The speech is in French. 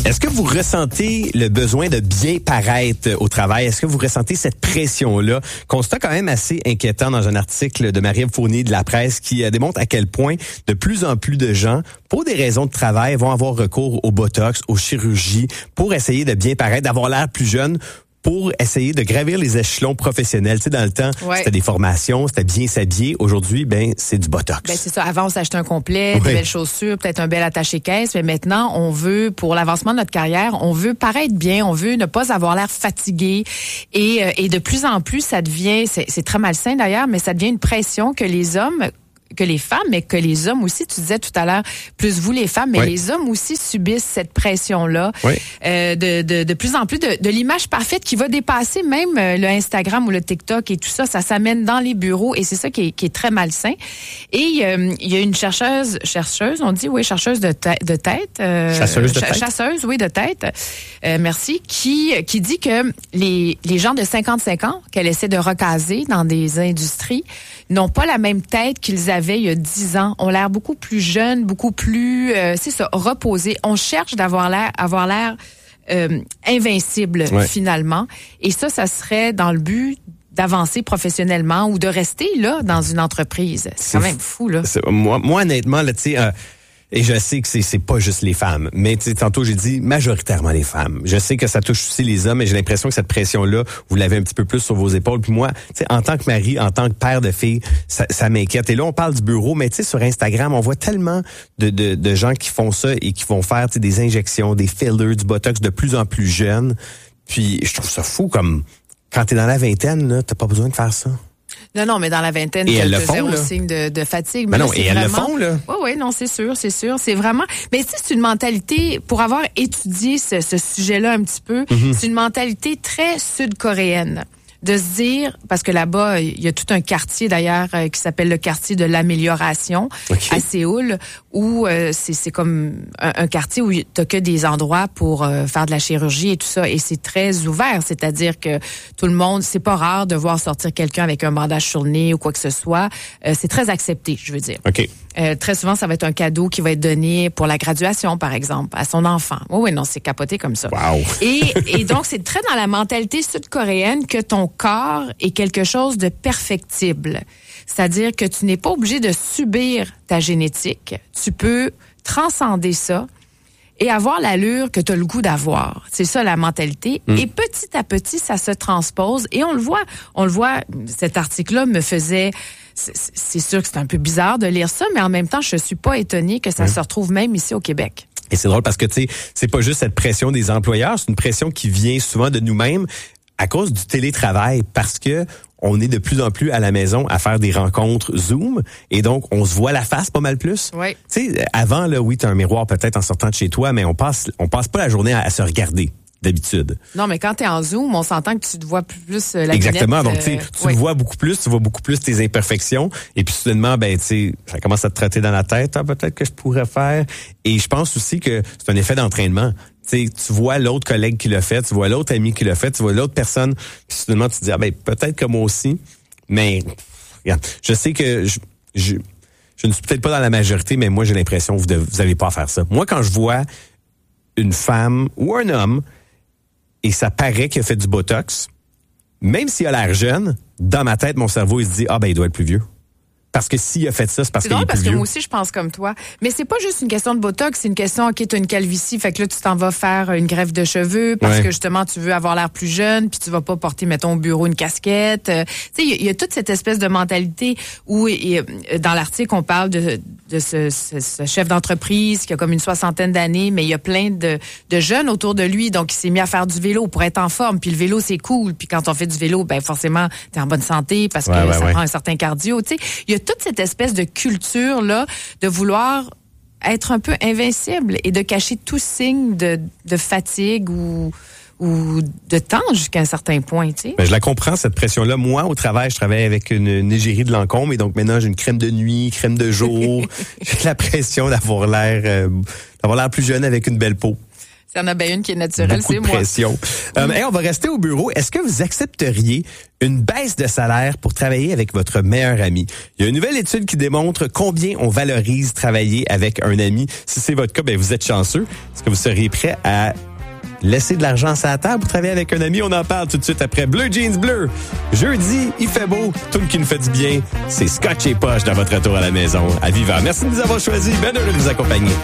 Est-ce que vous ressentez le besoin de bien paraître au travail? Est-ce que vous ressentez cette pression-là? Constat quand même assez inquiétant dans un article de Marie-Ève Fournier de La Presse qui démontre à quel point de plus en plus de gens, pour des raisons de travail, vont avoir recours au botox, aux chirurgies, pour essayer de bien paraître, d'avoir l'air plus jeune, pour essayer de gravir les échelons professionnels. Tu sais, dans le temps, c'était des formations, c'était bien s'habiller. Aujourd'hui, c'est du botox. C'est ça. Avant, on s'achetait un complet, des belles chaussures, peut-être un bel attaché-caisse. Mais maintenant, on veut, pour l'avancement de notre carrière, on veut paraître bien, on veut ne pas avoir l'air fatigué. Et de plus en plus, ça devient, c'est très malsain d'ailleurs, mais ça devient une pression que les hommes, que les femmes, mais que les hommes aussi, tu disais tout à l'heure, plus vous les femmes, mais les hommes aussi subissent cette pression-là, de plus en plus de l'image parfaite qui va dépasser même le Instagram ou le TikTok et tout ça, ça s'amène dans les bureaux et c'est ça qui est très malsain. Et il y a une chercheuse, on dit, chercheuse de tête. Chasseuse de tête. Chasseuse, oui, de tête. Merci. Qui dit que les gens de 55 ans qu'elle essaie de recaser dans des industries n'ont pas la même tête qu'ils avaient il y a 10 ans, ont l'air beaucoup plus jeunes, beaucoup plus, reposés. On cherche avoir l'air invincible, finalement. Et ça serait dans le but d'avancer professionnellement ou de rester là dans une entreprise. C'est quand même fou, là. Moi honnêtement, là, tu sais... Et je sais que c'est pas juste les femmes, mais tantôt j'ai dit majoritairement les femmes. Je sais que ça touche aussi les hommes, et j'ai l'impression que cette pression-là, vous l'avez un petit peu plus sur vos épaules. Puis moi, en tant que mari, en tant que père de fille, ça m'inquiète. Et là, on parle du bureau, mais sur Instagram, on voit tellement de gens qui font ça et qui vont faire des injections, des fillers, du botox de plus en plus jeunes. Puis je trouve ça fou, comme quand t'es dans la vingtaine, là, t'as pas besoin de faire ça. Non, mais dans la vingtaine, tu faisais au signe de fatigue. Mais non, et elles le font, là. Oui, non, c'est sûr. C'est vraiment... Mais c'est une mentalité, pour avoir étudié ce sujet-là un petit peu, c'est une mentalité très sud-coréenne. De se dire, parce que là-bas, il y a tout un quartier d'ailleurs qui s'appelle le quartier de l'amélioration à Séoul, où c'est comme un quartier où t'as que des endroits pour faire de la chirurgie et tout ça, et c'est très ouvert, c'est-à-dire que tout le monde, c'est pas rare de voir sortir quelqu'un avec un bandage sur le nez ou quoi que ce soit, c'est très accepté, je veux dire. OK. Très souvent, ça va être un cadeau qui va être donné pour la graduation, par exemple, à son enfant. Oui, non, c'est capoté comme ça. Wow. Et donc, c'est très dans la mentalité sud-coréenne que ton corps est quelque chose de perfectible. C'est-à-dire que tu n'es pas obligé de subir ta génétique. Tu peux transcender ça et avoir l'allure que tu as le goût d'avoir. C'est ça, la mentalité. Et petit à petit, ça se transpose. Et on le voit, cet article-là me faisait... C'est sûr que c'est un peu bizarre de lire ça, mais en même temps, je suis pas étonnée que ça se retrouve même ici au Québec. Et c'est drôle parce que, tu sais, c'est pas juste cette pression des employeurs, c'est une pression qui vient souvent de nous-mêmes à cause du télétravail, parce que on est de plus en plus à la maison à faire des rencontres Zoom, et donc on se voit la face pas mal plus. Oui. Tu sais, avant, là, oui, t'as un miroir peut-être en sortant de chez toi, mais on passe pas la journée à se regarder. D'habitude. Non, mais quand t'es en Zoom, on s'entend que tu te vois plus la Exactement. lunette, Donc, tu le vois beaucoup plus, tu vois beaucoup plus tes imperfections. Et puis, soudainement, ça commence à te trotter dans la tête. Ah, peut-être que je pourrais faire. Et je pense aussi que c'est un effet d'entraînement. Tu vois l'autre collègue qui l'a fait, tu vois l'autre ami qui l'a fait, tu vois l'autre personne. Puis, soudainement, tu te dis, peut-être que moi aussi. Mais, regarde, je sais que je ne suis peut-être pas dans la majorité, mais moi, j'ai l'impression que vous n'avez pas à faire ça. Moi, quand je vois une femme ou un homme, et ça paraît qu'il a fait du botox, même s'il a l'air jeune, dans ma tête, mon cerveau, il se dit, il doit être plus vieux. Parce que s'il a fait ça, c'est parce qu'il est plus vieux. C'est drôle parce que moi aussi, je pense comme toi. Mais c'est pas juste une question de botox, c'est une question, OK, t'as une calvitie, fait que là, tu t'en vas faire une greffe de cheveux parce que justement, tu veux avoir l'air plus jeune, puis tu vas pas porter, mettons, au bureau une casquette. Tu sais, il y a toute cette espèce de mentalité où, dans l'article, on parle de ce chef d'entreprise qui a comme une 60aine d'années, mais il y a plein de jeunes autour de lui, donc il s'est mis à faire du vélo pour être en forme, puis le vélo, c'est cool. Puis quand on fait du vélo, forcément, t'es en bonne santé parce que ça prend un certain cardio. Tu sais, il y a toute cette espèce de culture-là de vouloir être un peu invincible et de cacher tout signe de fatigue ou de temps jusqu'à un certain point, tu sais. Je la comprends, cette pression-là. Moi, au travail, je travaille avec une égérie de Lancôme, et donc maintenant, j'ai une crème de nuit, crème de jour. J'ai la pression d'avoir l'air plus jeune avec une belle peau. S'il y en a bien une qui est naturelle, beaucoup c'est de moi. pression. On va rester au bureau. Est-ce que vous accepteriez une baisse de salaire pour travailler avec votre meilleur ami? Il y a une nouvelle étude qui démontre combien on valorise travailler avec un ami. Si c'est votre cas, ben vous êtes chanceux. Est-ce que vous seriez prêt à laisser de l'argent sur la table pour travailler avec un ami? On en parle tout de suite après Bleu Jeans Bleu. Jeudi, il fait beau. Tout qui nous fait du bien, c'est Scotch et Poche dans votre retour à la maison. À Viva. Merci de nous avoir choisis. Ben heureux de vous accompagner.